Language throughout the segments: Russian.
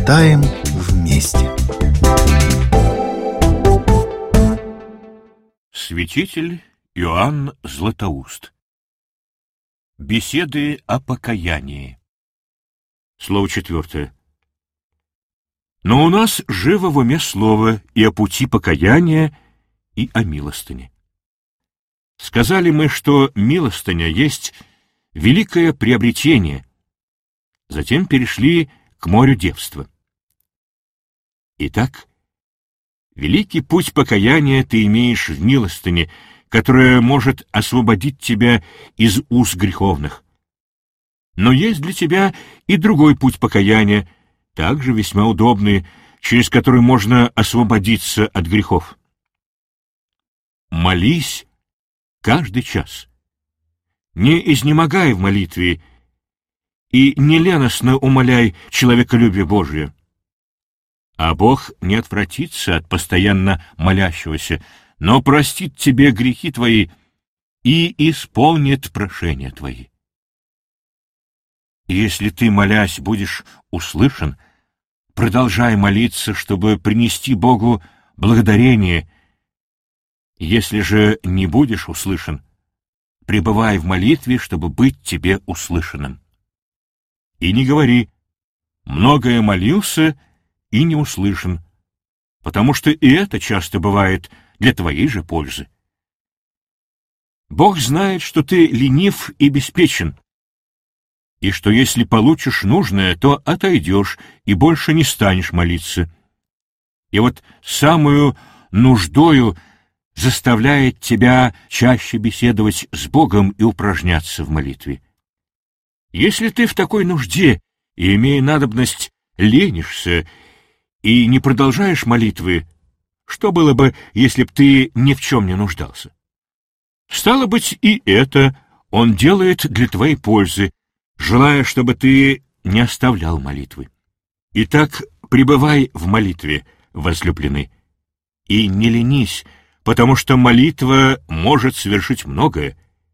Читаем вместе. Святитель Иоанн Златоуст. Беседы о покаянии. Слово 4. Но у нас живо в уме слово и о пути покаяния, и о милостыне. Сказали мы, что милостыня есть великое приобретение, затем перешли к морю девства. Итак, великий путь покаяния ты имеешь в милостыне, которая может освободить тебя из уз греховных. Но есть для тебя и другой путь покаяния, также весьма удобный, через который можно освободиться от грехов. Молись каждый час. Не изнемогай в молитве и не леностно умоляй человеколюбие Божие. А Бог не отвратится от постоянно молящегося, но простит тебе грехи твои и исполнит прошения твои. Если ты, молясь, будешь услышан, продолжай молиться, чтобы принести Богу благодарение. Если же не будешь услышан, пребывай в молитве, чтобы быть тебе услышанным. И не говори: многое молился и не услышан, потому что и это часто бывает для твоей же пользы. Бог знает, что ты ленив и беспечен, и что если получишь нужное, то отойдешь и больше не станешь молиться. И вот самую нуждою заставляет тебя чаще беседовать с Богом и упражняться в молитве. Если ты в такой нужде и, имея надобность, ленишься и не продолжаешь молитвы, что было бы, если б ты ни в чем не нуждался? Стало быть, и это Он делает для твоей пользы, желая, чтобы ты не оставлял молитвы. Итак, пребывай в молитве, возлюбленный, и не ленись, потому что молитва может совершить многое,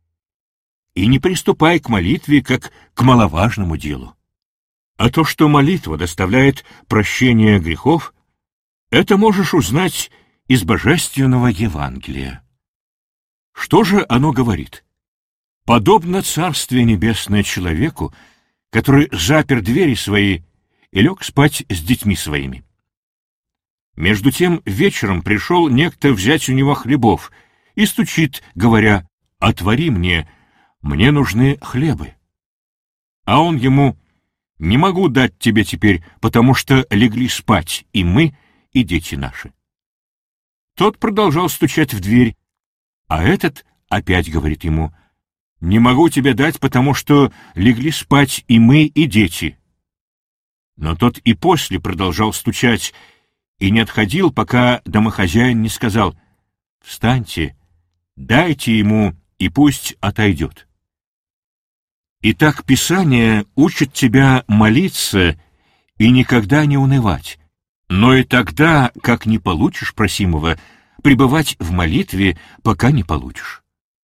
и не приступай к молитве, как к маловажному делу. А то, что молитва доставляет прощение грехов, это можешь узнать из Божественного Евангелия. Что же оно говорит? Подобно Царствие Небесное человеку, который запер двери свои и лег спать с детьми своими. Между тем вечером пришел некто взять у него хлебов и стучит, говоря: «Отвори мне нужны хлебы». А он ему: «Не могу дать тебе теперь, потому что легли спать и мы, и дети наши». Тот продолжал стучать в дверь, а этот опять говорит ему: «Не могу тебе дать, потому что легли спать и мы, и дети». Но тот и после продолжал стучать и не отходил, пока домохозяин не сказал: «Встаньте, дайте ему, и пусть отойдет». Итак, Писание учит тебя молиться и никогда не унывать, но и тогда, как не получишь просимого, пребывать в молитве, пока не получишь.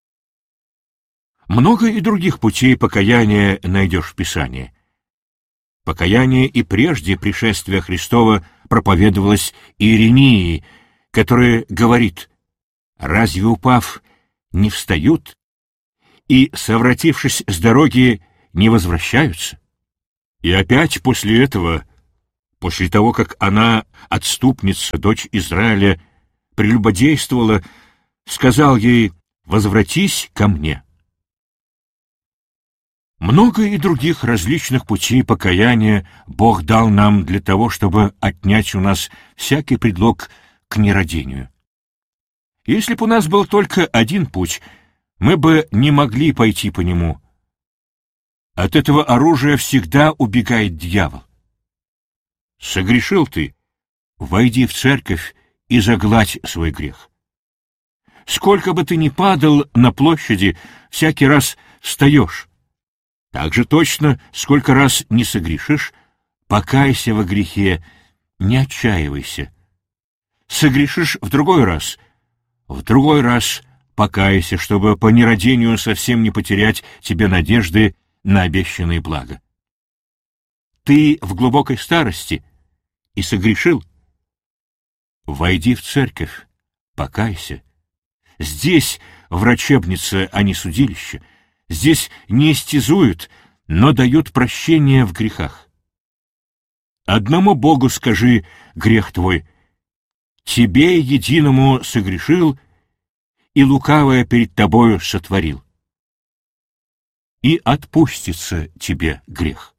Много и других путей покаяния найдешь в Писании. Покаяние и прежде пришествия Христова проповедовалось Иеремии, который говорит: «Разве, упав, не встают, и, совратившись с дороги, не возвращаются?» И опять после этого, после того, как она, отступница, дочь Израиля, прелюбодействовала, сказал ей: «Возвратись ко мне». Много и других различных путей покаяния Бог дал нам для того, чтобы отнять у нас всякий предлог к нерадению. Если бы у нас был только один путь, мы бы не могли пойти по нему. От этого оружия всегда убегает дьявол. Согрешил ты — войди в церковь и загладь свой грех. Сколько бы ты ни падал на площади, всякий раз встаешь. Так же точно, сколько раз не согрешишь, покайся во грехе, не отчаивайся. Согрешишь в другой раз покайся, чтобы по нерадению совсем не потерять тебе надежды на обещанные блага. Ты в глубокой старости и согрешил? Войди в церковь, покайся. Здесь врачебница, а не судилище. Здесь не истязуют, но дают прощение в грехах. Одному Богу скажи грех твой. Тебе единому согрешил, и лукавое перед тобою сотворил. И отпустится тебе грех.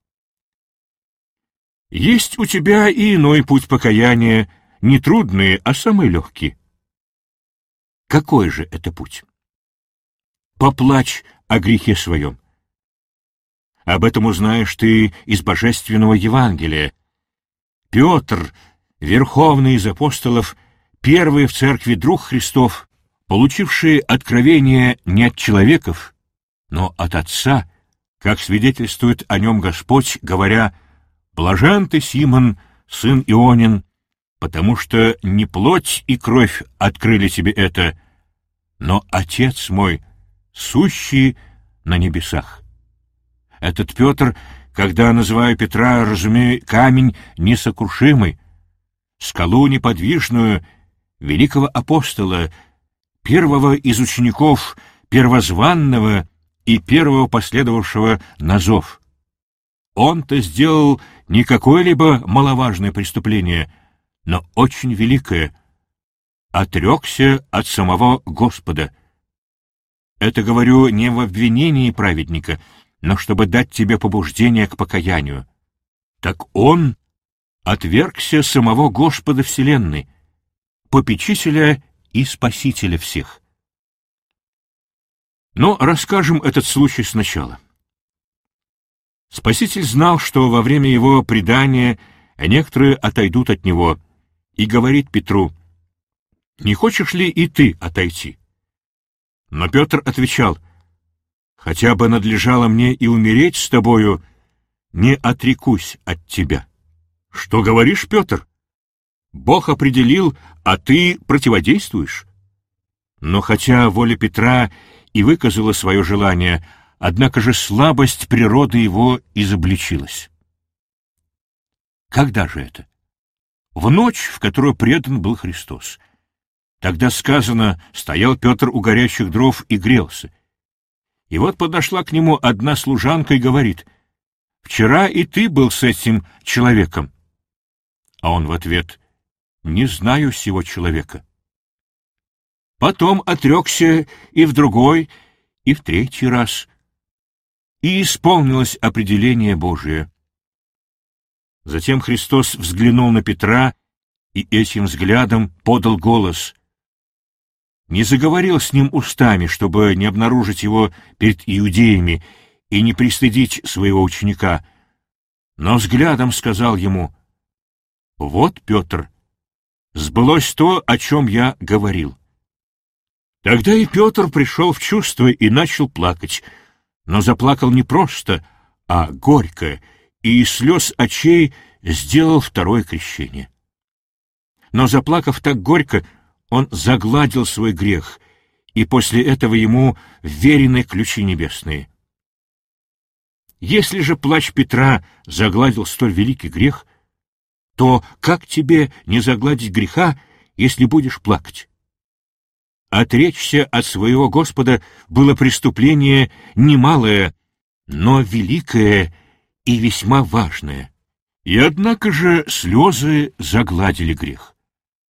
Есть у тебя и иной путь покаяния, не трудный, а самый легкий. Какой же это путь? Поплачь о грехе своем. Об этом узнаешь ты из Божественного Евангелия. Петр, верховный из апостолов, первый в церкви друг Христов, получивший откровение не от человеков, но от Отца, как свидетельствует о нем Господь, говоря: «Блажен ты, Симон, сын Ионин, потому что не плоть и кровь открыли тебе это, но Отец мой, сущий на небесах». Этот Петр, когда называю Петра, разумею камень несокрушимый, скалу неподвижную, великого апостола, первого из учеников, первозванного и первого последовавшего на зов. Он-то сделал не какое-либо маловажное преступление, но очень великое. Отрекся от самого Господа. Это говорю не в обвинении праведника, но чтобы дать тебе побуждение к покаянию. Так он отвергся самого Господа вселенной, попечителя и спасителя всех. Но расскажем этот случай сначала. Спаситель знал, что во время его предания некоторые отойдут от него, и говорит Петру: «Не хочешь ли и ты отойти?» Но Петр отвечал: «Хотя бы надлежало мне и умереть с тобою, не отрекусь от тебя». «Что говоришь, Петр? Бог определил, а ты противодействуешь?» Но хотя воля Петра и выказала свое желание, однако же слабость природы его изобличилась. Когда же это? В ночь, в которую предан был Христос. Тогда сказано: стоял Петр у горящих дров и грелся. И вот подошла к нему одна служанка и говорит: «Вчера и ты был с этим человеком». А он в ответ: «Не знаю сего человека». Потом отрекся и в другой, и в третий раз. И исполнилось определение Божие. Затем Христос взглянул на Петра и этим взглядом подал голос. Не заговорил с ним устами, чтобы не обнаружить его перед иудеями и не пристыдить своего ученика, но взглядом сказал ему: «Вот, Петр, сбылось то, о чем я говорил». Тогда и Петр пришел в чувство и начал плакать, но заплакал не просто, а горько, и из слез очей сделал второе крещение. Но, заплакав так горько, он загладил свой грех, и после этого ему вверены ключи небесные. Если же плач Петра загладил столь великий грех, то как тебе не загладить греха, если будешь плакать? Отречься от своего Господа было преступление немалое, но великое и весьма важное. И однако же слезы загладили грех.